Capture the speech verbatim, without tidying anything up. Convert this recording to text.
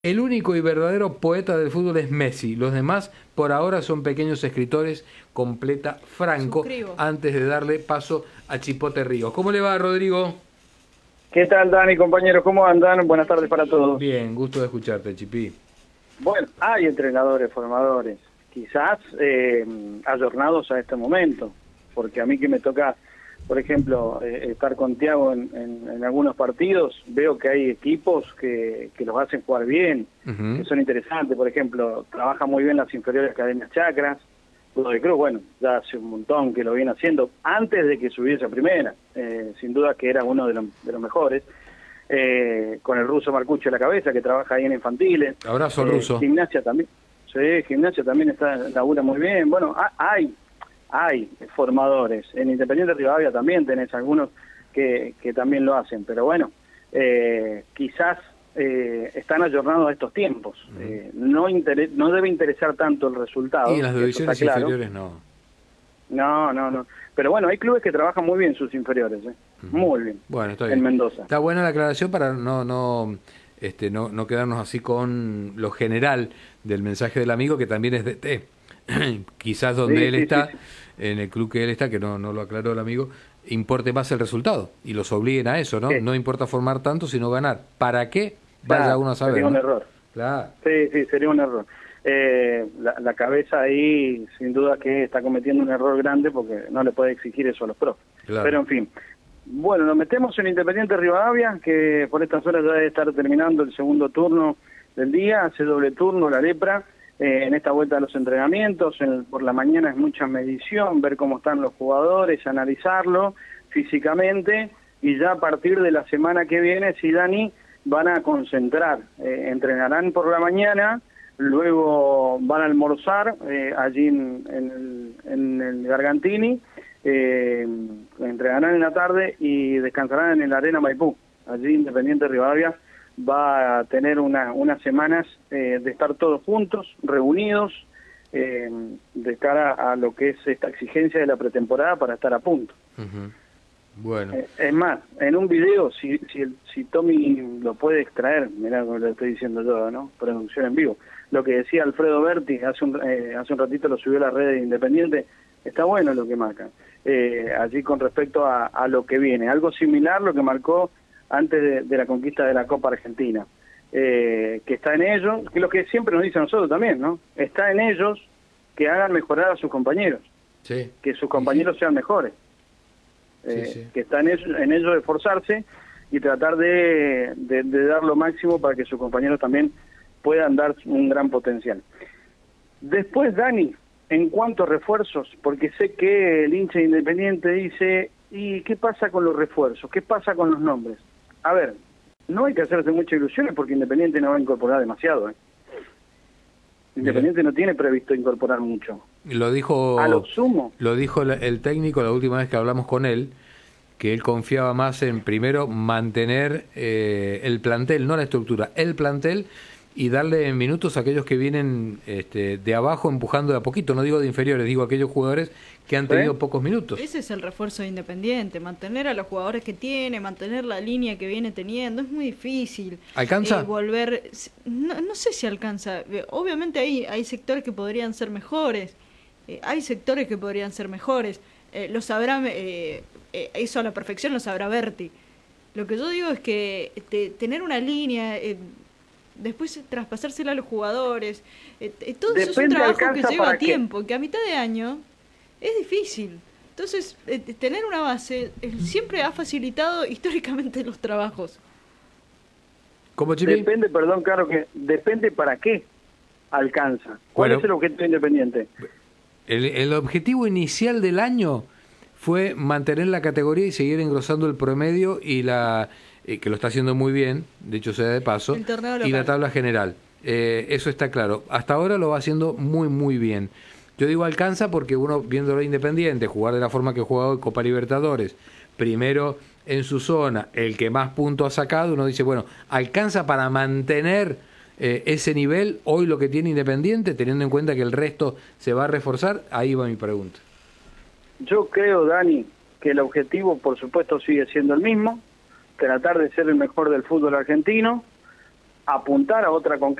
El único y verdadero poeta del fútbol es Messi. Los demás, por ahora, son pequeños escritores, completa Franco, Suscribo. antes de darle paso a Chipote Ríos. ¿Cómo le va, Rodrigo? ¿Qué tal, Dani, compañeros? ¿Cómo andan? Buenas tardes para todos. Bien, gusto de escucharte, Chipí. Bueno, hay entrenadores, formadores, quizás eh, ayornados a este momento, porque a mí que me toca, por ejemplo, eh, estar con Thiago en, en, en algunos partidos, veo que hay equipos que, que los hacen jugar bien, Uh-huh. que son interesantes. Por ejemplo, trabaja muy bien las inferiores Academias Chacras. Godoy Cruz, bueno, ya hace un montón que lo viene haciendo, antes de que subiese a primera, eh, sin duda que era uno de, lo, de los mejores, eh, con el ruso Marcucci a la cabeza, que trabaja ahí en infantiles. Abrazo, eh, ruso. Gimnasia también, sí, Gimnasia también está, labura muy bien. Bueno, ha, hay, hay formadores, en Independiente Rivadavia también tenés algunos que, que también lo hacen, pero bueno, eh, quizás Eh, están ayornados a estos tiempos. Uh-huh. eh, no, inter no debe interesar tanto el resultado. Y en las divisiones claro. inferiores no. No, no, no. Pero bueno, hay clubes que trabajan muy bien sus inferiores, ¿eh? Uh-huh. Muy bien. Bueno, está bien. En Mendoza. Está buena la aclaración para no no este no, no quedarnos así con lo general del mensaje del amigo, que también es de T. Quizás donde sí, él sí, está, sí, sí. en el club que él está, que no, no lo aclaró el amigo, importe más el resultado y los obliguen a eso, ¿no? Sí. No importa formar tanto, sino ganar. ¿Para qué? Vaya claro, uno a saber. Sería un ¿no? error. Claro. Sí, sí, sería un error. Eh, la, la cabeza ahí, sin duda que está cometiendo un error grande, porque no le puede exigir eso a los profes. Claro. Pero en fin. Bueno, nos metemos en Independiente Rivadavia, que por estas horas ya debe estar terminando el segundo turno del día, hace doble turno la lepra. Eh, en esta vuelta a los entrenamientos, en, por la mañana es mucha medición, ver cómo están los jugadores, analizarlo físicamente, y ya a partir de la semana que viene, si Dani, van a concentrar, eh, entrenarán por la mañana, luego van a almorzar eh, allí en, en, el, en el Gargantini, eh, entrenarán en la tarde y descansarán en la Arena Maipú. Allí Independiente Rivadavia va a tener una, unas semanas eh, de estar todos juntos, reunidos, eh, de cara a lo que es esta exigencia de la pretemporada para estar a punto. Uh-huh. Bueno. Eh, es más, en un video, si, si, si Tommy lo puede extraer, mirá como lo estoy diciendo yo, ¿no? Producción en vivo. Lo que decía Alfredo Berti, hace un, eh, hace un ratito lo subió a la red de Independiente, está bueno lo que marca. Eh, allí con respecto a, a lo que viene. Algo similar lo que marcó antes de, de la conquista de la Copa Argentina, eh, que está en ellos, que es lo que siempre nos dice a nosotros también, ¿no? Está en ellos que hagan mejorar a sus compañeros, sí. que sus compañeros sí, sí. sean mejores, eh, sí, sí. que está en ellos, en ellos de esforzarse y tratar de, de, de dar lo máximo para que sus compañeros también puedan dar un gran potencial. Después, Dani, en cuanto a refuerzos, porque sé que el hincha Independiente dice, ¿y qué pasa con los refuerzos? ¿Qué pasa con los nombres? A ver, no hay que hacerse muchas ilusiones porque Independiente no va a incorporar demasiado. ¿eh? Independiente Bien. no tiene previsto incorporar mucho. Lo dijo, a lo sumo. Lo dijo el técnico la última vez que hablamos con él, que él confiaba más en, primero, mantener eh, el plantel, no la estructura, el plantel, y darle minutos a aquellos que vienen este, de abajo empujando de a poquito. No digo de inferiores, digo a aquellos jugadores que han tenido ¿Sí? pocos minutos. Ese es el refuerzo de Independiente, mantener a los jugadores que tiene, mantener la línea que viene teniendo. Es muy difícil. ¿Alcanza? Eh, volver, no, no sé si alcanza. Obviamente hay, hay sectores que podrían ser mejores. Eh, hay sectores que podrían ser mejores. Eh, lo sabrá, eh, eh, eso a la perfección lo sabrá Berti. Lo que yo digo es que te, tener una línea... Eh, después traspasársela a los jugadores, eh, eh, todo eso es un trabajo que lleva tiempo, que a mitad de año es difícil. Entonces, eh, tener una base eh, siempre ha facilitado históricamente los trabajos. ¿Cómo, Chipi? Depende, perdón, claro que depende para qué alcanza. ¿Cuál bueno, es el objetivo Independiente? El, el objetivo inicial del año fue mantener la categoría y seguir engrosando el promedio y la... Eh, que lo está haciendo muy bien, de hecho sea de paso, y la tabla general. Eh, eso está claro. Hasta ahora lo va haciendo muy, muy bien. Yo digo alcanza porque uno, viéndolo Independiente, jugar de la forma que juega hoy Copa Libertadores, primero en su zona, el que más puntos ha sacado, uno dice, bueno, alcanza para mantener eh, ese nivel, hoy lo que tiene Independiente, teniendo en cuenta que el resto se va a reforzar. Ahí va mi pregunta. Yo creo, Dani, que el objetivo, por supuesto, sigue siendo el mismo, tratar de ser el mejor del fútbol argentino, apuntar a otra conquista.